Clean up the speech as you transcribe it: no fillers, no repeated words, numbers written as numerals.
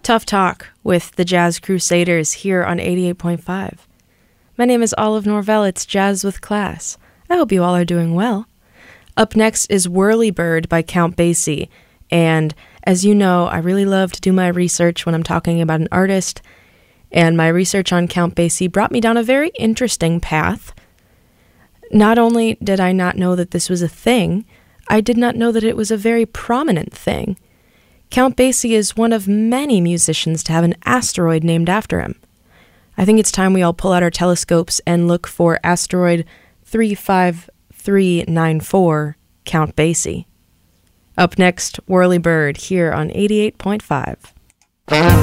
Tough Talk with the Jazz Crusaders here on 88.5. My name is Olive Norvell. It's Jazz with Class. I hope you all are doing well. Up next is Whirlybird by Count Basie. And as you know, I really love to do my research when I'm talking about an artist. And my research on Count Basie brought me down a very interesting path. Not only did I not know that this was a thing, I did not know that it was a very prominent thing. Count Basie is one of many musicians to have an asteroid named after him. I think it's time we all pull out our telescopes and look for asteroid 35394, Count Basie. Up next, Whirlybird here on 88.5.